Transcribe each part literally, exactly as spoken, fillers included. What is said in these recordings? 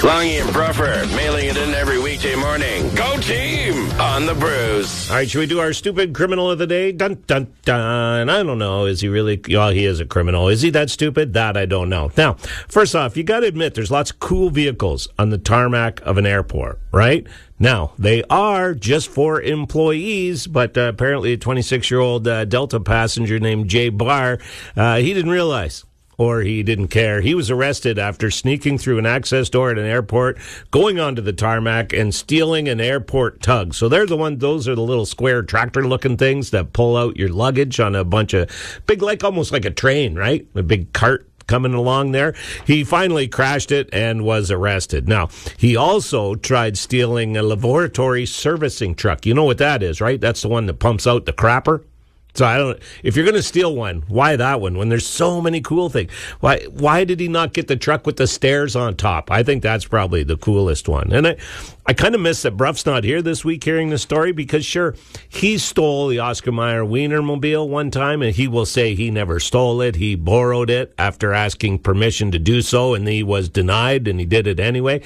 Longy and Bruffer, mailing it in every weekday morning. Go team on the Brews. All right, should we do our stupid criminal of the day? Dun, dun, dun. I don't know. Is he really? Well, he is a criminal. Is he that stupid? That I don't know. Now, first off, you got to admit there's lots of cool vehicles on the tarmac of an airport, right? Now, they are just for employees, but uh, apparently a twenty-six-year-old uh, Delta passenger named Jay Barr, uh, he didn't realize. Or he didn't care. He was arrested after sneaking through an access door at an airport, going onto the tarmac, and stealing an airport tug. So they're the one; those are the little square tractor-looking things that pull out your luggage on a bunch of big, like almost like a train, right? A big cart coming along there. He finally crashed it and was arrested. Now, he also tried stealing a laboratory servicing truck. You know what that is, right? That's the one that pumps out the crapper. So I don't. If you're going to steal one, why that one? When there's so many cool things, why why did he not get the truck with the stairs on top? I think that's probably the coolest one. And I, I kind of miss that Bruff's not here this week hearing the story because sure, he stole the Oscar Mayer Wienermobile one time, and he will say he never stole it. He borrowed it after asking permission to do so, and he was denied, and he did it anyway.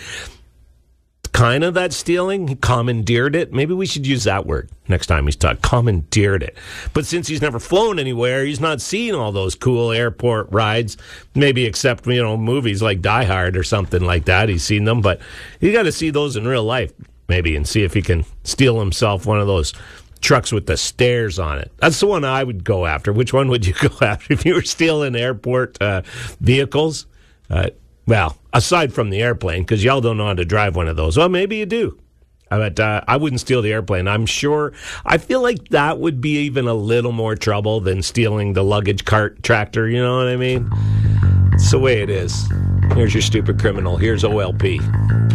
Kind of that stealing. He commandeered it. Maybe we should use that word next time he's talking. Commandeered it. But since he's never flown anywhere, he's not seen all those cool airport rides, maybe except, you know, movies like Die Hard or something like that. He's seen them, but you got to see those in real life, maybe, and see if he can steal himself one of those trucks with the stairs on it. That's the one I would go after. Which one would you go after if you were stealing airport uh, vehicles? Uh Well, aside from the airplane, because y'all don't know how to drive one of those. Well, maybe you do. But uh, I wouldn't steal the airplane. I'm sure. I feel like that would be even a little more trouble than stealing the luggage cart tractor. You know what I mean? It's the way it is. Here's your stupid criminal. Here's O L P.